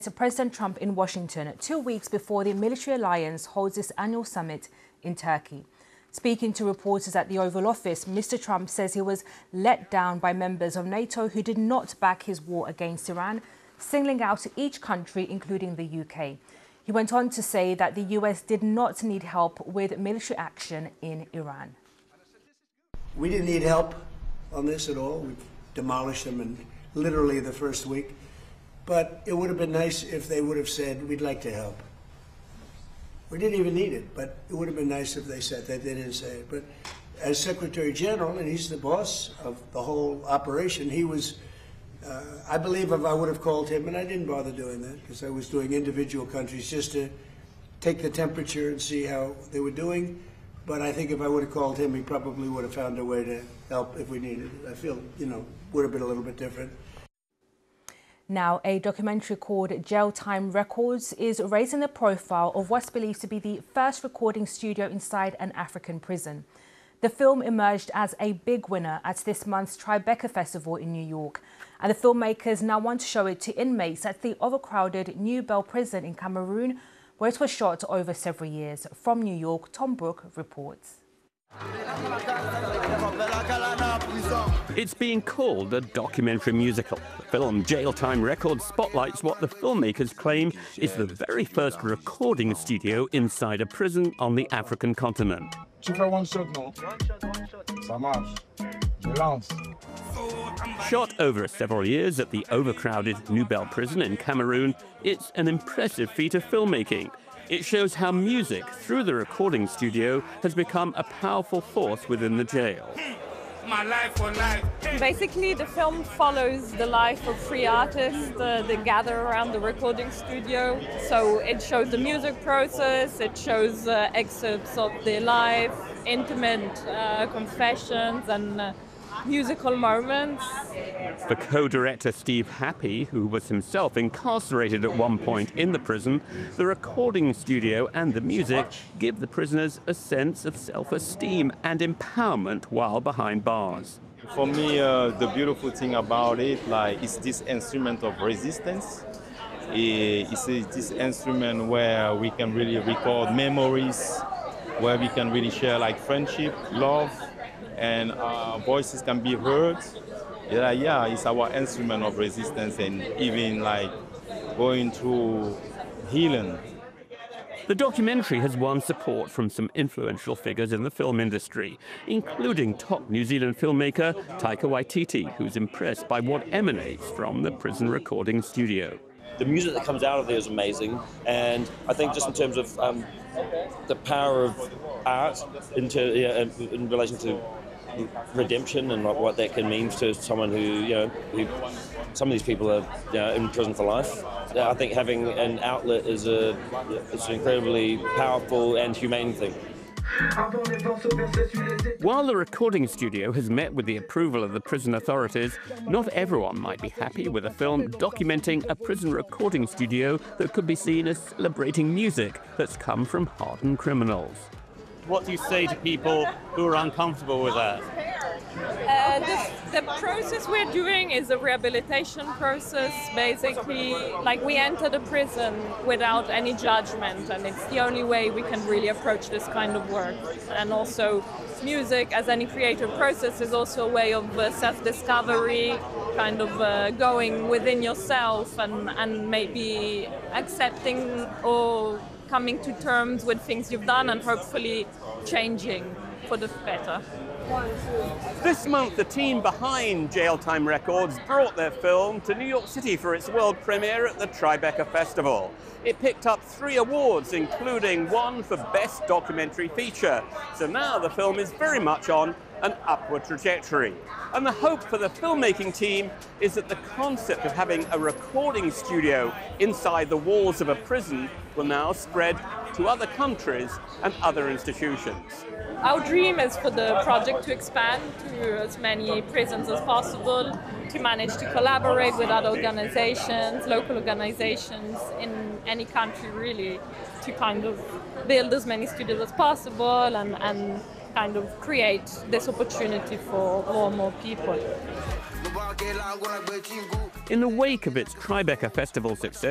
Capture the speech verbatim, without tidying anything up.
To President Trump in Washington, two weeks before the military alliance holds its annual summit in Turkey. Speaking to reporters at the Oval Office, Mister Trump says he was let down by members of NATO who did not back his war against Iran, singling out each country, including the U K. He went on to say that the U S did not need help with military action in Iran. We didn't need help on this at all. We demolished them in literally the first week. But it would have been nice if they would have said, we'd like to help. We didn't even need it, but it would have been nice if they said that. They didn't say it. But as Secretary General, and he's the boss of the whole operation, he was, uh, I believe if I would have called him, and I didn't bother doing that because I was doing individual countries just to take the temperature and see how they were doing. But I think if I would have called him, he probably would have found a way to help if we needed it. I feel, you know, would have been a little bit different. Now, a documentary called Jail Time Records is raising the profile of what's believed to be the first recording studio inside an African prison. The film emerged as a big winner at this month's Tribeca Festival in New York, and the filmmakers now want to show it to inmates at the overcrowded New Bell prison in Cameroon, where it was shot over several years. From New York, Tom Brooke reports. It's being called a documentary musical. The film Jail Time Records spotlights what the filmmakers claim is the very first recording studio inside a prison on the African continent. Shot over several years at the overcrowded New Bell prison in Cameroon, it's an impressive feat of filmmaking. It shows how music, through the recording studio, has become a powerful force within the jail. My life for life. Basically, the film follows the life of three artists uh, that gather around the recording studio. So it shows the music process, it shows uh, excerpts of their life, intimate uh, confessions and uh, musical moments. For co-director Steve Happy, who was himself incarcerated at one point in the prison, the recording studio and the music give the prisoners a sense of self-esteem and empowerment while behind bars. For me, uh, the beautiful thing about it, like, is this instrument of resistance. It's this instrument where we can really record memories, where we can really share like friendship, love, and our voices can be heard. Yeah, yeah, it's our instrument of resistance and even like going through healing. The documentary has won support from some influential figures in the film industry, including top New Zealand filmmaker Taika Waititi, who's impressed by what emanates from the prison recording studio. The music that comes out of there is amazing, and I think just in terms of um, the power of art into, yeah, in relation to redemption and what that can mean to someone who, you know, who, some of these people are, you know, in prison for life. I think having an outlet is a, it's an incredibly powerful and humane thing. While the recording studio has met with the approval of the prison authorities, not everyone might be happy with a film documenting a prison recording studio that could be seen as celebrating music that's come from hardened criminals. What do you say to people who are uncomfortable with that? Uh, the, the process we're doing is a rehabilitation process, basically. Like, we enter the prison without any judgment, and it's the only way we can really approach this kind of work. And also, music, as any creative process, is also a way of uh, self-discovery, kind of uh, going within yourself and, and maybe accepting or coming to terms with things you've done and hopefully changing for the better. This month, the team behind Jail Time Records brought their film to New York City for its world premiere at the Tribeca Festival. It picked up three awards, including one for Best Documentary Feature. So now the film is very much on an upward trajectory. And the hope for the filmmaking team is that the concept of having a recording studio inside the walls of a prison will now spread to other countries and other institutions. Our dream is for the project to expand to as many prisons as possible, to manage to collaborate with other organizations, local organizations in any country really, to kind of build as many studios as possible and, and kind of create this opportunity for more and more people. In the wake of its Tribeca Festival success,